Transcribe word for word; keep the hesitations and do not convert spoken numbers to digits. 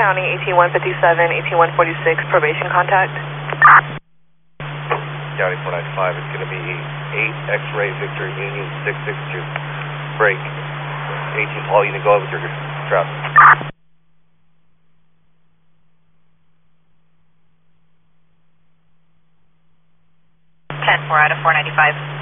County, eighteen one fifty-seven, eighteen one forty-six, probation contact. County four ninety-five, it's going to be eight X-ray Victor Union six six two. Break. eighteen Paul, you need to go out with your trap. ten four out of four ninety-five.